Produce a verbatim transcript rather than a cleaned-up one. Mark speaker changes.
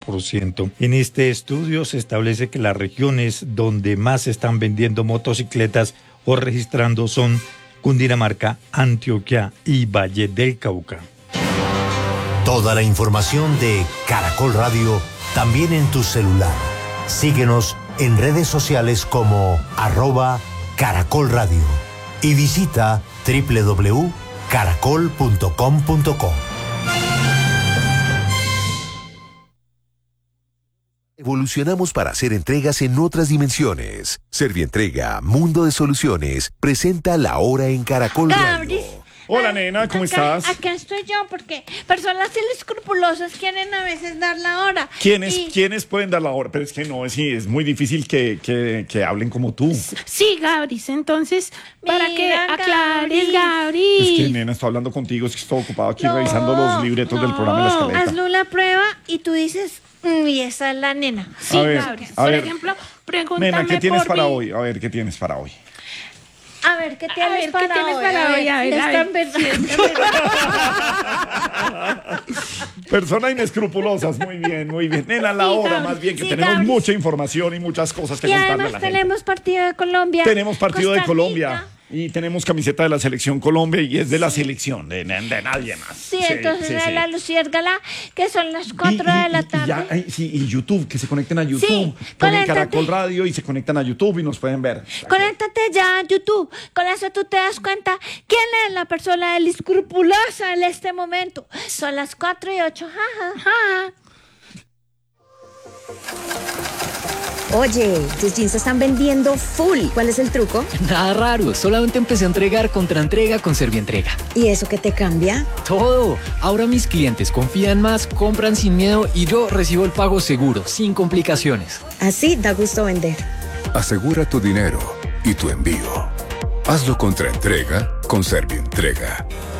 Speaker 1: por ciento. En este estudio se establece que las regiones donde más se están vendiendo motocicletas o registrando son Cundinamarca, Antioquia y Valle del Cauca.
Speaker 2: Toda la información de Caracol Radio también en tu celular. Síguenos en redes sociales como arroba Caracol Radio y visita doble u doble u doble u punto caracol punto com punto co.
Speaker 3: Evolucionamos para hacer entregas en otras dimensiones. Servientrega, Mundo de Soluciones, presenta La Hora en Caracol Radio.
Speaker 4: Hola, nena, ¿cómo
Speaker 5: acá,
Speaker 4: estás?
Speaker 5: Acá estoy yo, porque personas inescrupulosas quieren a veces dar la hora.
Speaker 4: ¿Quiénes,
Speaker 5: y...
Speaker 4: ¿Quiénes pueden dar la hora? Pero es que no, es, es muy difícil que, que, que hablen como tú.
Speaker 6: Sí, Gabris, entonces, para
Speaker 5: Mira,
Speaker 6: que aclares,
Speaker 5: Gabris.
Speaker 6: Gabris.
Speaker 4: Es que, nena, estoy hablando contigo, es que estoy ocupado aquí
Speaker 5: No,
Speaker 4: revisando los libretos
Speaker 5: no.
Speaker 4: del programa de la escaleta.
Speaker 5: Hazle una prueba y tú dices, mm, y esa es la nena.
Speaker 6: Sí,
Speaker 4: A ver,
Speaker 6: Gabris.
Speaker 4: a
Speaker 6: Por
Speaker 4: ver.
Speaker 6: ejemplo, pregúntame
Speaker 4: Nena, ¿qué tienes
Speaker 6: por
Speaker 4: para
Speaker 6: mí.
Speaker 4: hoy? A ver, ¿qué tienes para hoy?
Speaker 5: A ver, ¿qué tienes,
Speaker 6: ver, ¿qué
Speaker 5: para,
Speaker 6: tienes
Speaker 5: hoy?
Speaker 6: para
Speaker 5: A
Speaker 6: hoy?
Speaker 5: ver,
Speaker 6: A ver,
Speaker 5: ¿qué
Speaker 6: a
Speaker 5: están
Speaker 6: ver.
Speaker 5: vendiendo?
Speaker 4: Personas inescrupulosas, muy bien, muy bien. Nena, la
Speaker 5: Sí,
Speaker 4: hora,
Speaker 5: Gabris,
Speaker 4: más bien, que
Speaker 5: sí,
Speaker 4: tenemos
Speaker 5: Gabris.
Speaker 4: mucha información y muchas cosas que
Speaker 5: Y
Speaker 4: contarle a la
Speaker 5: además
Speaker 4: gente.
Speaker 5: tenemos partido de Colombia.
Speaker 4: Tenemos partido de
Speaker 5: Costa
Speaker 4: Colombia.
Speaker 5: Rica.
Speaker 4: Y tenemos camiseta de la selección Colombia y es de la selección, de, de nadie más.
Speaker 5: Sí, entonces
Speaker 4: sí,
Speaker 5: de
Speaker 4: sí.
Speaker 5: la Luciérgala, que son las
Speaker 4: Y-
Speaker 5: cuatro
Speaker 4: y-
Speaker 5: de la
Speaker 4: y- y
Speaker 5: tarde.
Speaker 4: ya, ay, sí, y YouTube, que se conecten a YouTube.
Speaker 5: Sí,
Speaker 4: Ponen
Speaker 5: conéctate.
Speaker 4: Caracol Radio y se conectan a YouTube y nos pueden ver.
Speaker 5: Conéctate ya a YouTube. Con eso tú te das cuenta quién es la persona inescrupulosa en este momento. Son las cuatro y ocho. Ja, ja, ja.
Speaker 7: Oye, tus jeans se están vendiendo full. ¿Cuál es el truco?
Speaker 8: Nada raro, solamente empecé a entregar contra entrega con Servientrega.
Speaker 7: ¿Y eso qué te cambia?
Speaker 8: Todo. Ahora mis clientes confían más, compran sin miedo y yo recibo el pago seguro, sin complicaciones.
Speaker 7: Así da gusto vender.
Speaker 3: Asegura tu dinero y tu envío. Hazlo contra entrega con Servientrega.